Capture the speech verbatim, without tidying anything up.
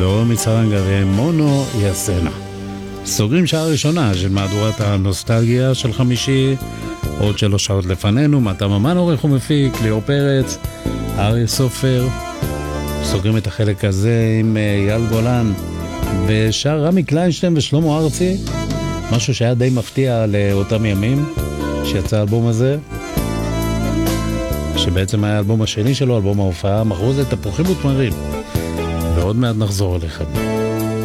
לרומי צרנגה ומונו יסנה. סוגרים שעה ראשונה של מהדורת הנוסטלגיה של חמישי, עוד שלוש שעות לפנינו, מתה ממן עורך ומפיק, ליאור פרץ, אריה סופר. סוגרים את החלק הזה עם אייל גולן ושר רמי קליינשטיין ושלמה ארצי, משהו שהיה די מפתיע לאותם ימים שיצא האלבום הזה, שבעצם היה האלבום השני שלו, אלבום ההופעה, מחרוזת תפוחים ותמרים. ועוד מעט נחזור אליכם.